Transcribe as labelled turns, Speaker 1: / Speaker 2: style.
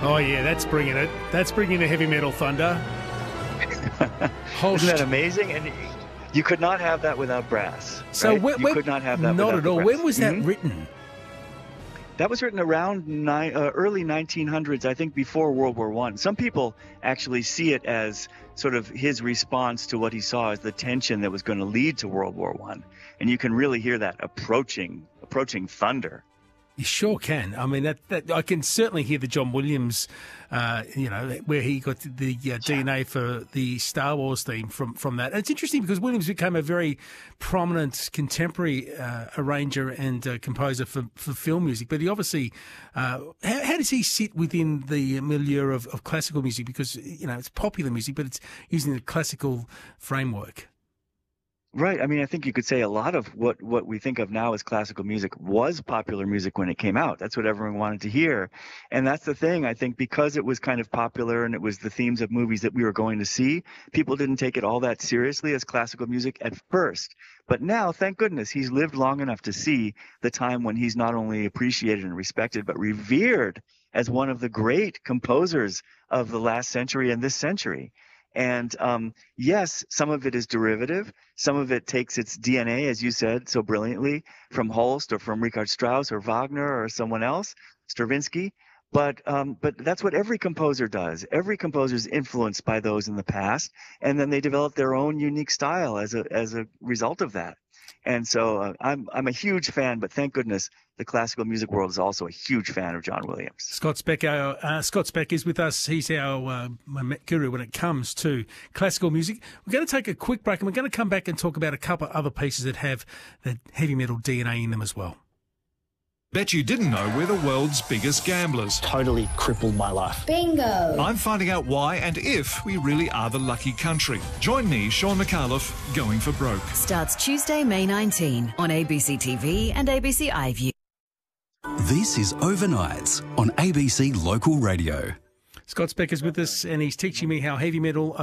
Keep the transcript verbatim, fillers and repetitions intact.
Speaker 1: Oh, yeah, that's bringing it. That's bringing the heavy metal thunder.
Speaker 2: Isn't that amazing? And you could not have that without brass.
Speaker 1: So
Speaker 2: right?
Speaker 1: when,
Speaker 2: you
Speaker 1: when,
Speaker 2: could not have that
Speaker 1: not
Speaker 2: without
Speaker 1: at
Speaker 2: the
Speaker 1: all.
Speaker 2: brass.
Speaker 1: When was that
Speaker 2: Mhm.
Speaker 1: written?
Speaker 2: That was written around ni- uh, early nineteen hundreds, I think, before World War One. Some people actually see it as sort of his response to what he saw as the tension that was going to lead to World War One, and you can really hear that approaching, approaching thunder.
Speaker 1: You sure can. I mean, that, that I can certainly hear the John Williams, uh, you know, where he got the uh, D N A for the Star Wars theme from, from that. And it's interesting because Williams became a very prominent contemporary uh, arranger and uh, composer for, for film music. But he obviously, uh, how, how does he sit within the milieu of, of classical music? Because, you know, it's popular music, but it's using the classical framework.
Speaker 2: Right. I mean, I think you could say a lot of what, what we think of now as classical music was popular music when it came out. That's what everyone wanted to hear. And that's the thing. I think because it was kind of popular and it was the themes of movies that we were going to see, people didn't take it all that seriously as classical music at first. But now, thank goodness, he's lived long enough to see the time when he's not only appreciated and respected, but revered as one of the great composers of the last century and this century. And um, yes, some of it is derivative. Some of it takes its D N A, as you said so brilliantly, from Holst or from Richard Strauss or Wagner or someone else, Stravinsky. But um, but that's what every composer does. Every composer is influenced by those in the past, and then they develop their own unique style as a as a result of that. And so uh, I'm I'm a huge fan, but thank goodness the classical music world is also a huge fan of John Williams.
Speaker 1: Scott Speck, our, uh, Scott Speck is with us. He's our uh, guru when it comes to classical music. We're going to take a quick break and we're going to come back and talk about a couple of other pieces that have the heavy metal D N A in them as well.
Speaker 3: Bet you didn't know we're the world's biggest gamblers.
Speaker 4: Totally crippled my life.
Speaker 5: Bingo!
Speaker 3: I'm finding out why and if we really are the lucky country. Join me, Sean McAuliffe, Going for Broke.
Speaker 5: Starts Tuesday, May nineteenth on A B C T V and A B C iView.
Speaker 6: This is Overnights on A B C Local Radio.
Speaker 1: Scott Speck is with us and he's teaching me how heavy metal